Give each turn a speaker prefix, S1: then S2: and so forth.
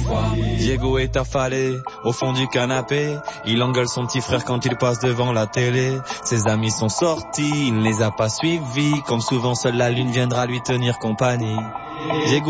S1: Diego est affalé au fond du canapé. Il engueule son petit frère quand il passe devant la télé. Ses amis sont sortis, il ne les a pas suivis. Comme souvent, seule la lune viendra lui tenir compagnie. Diego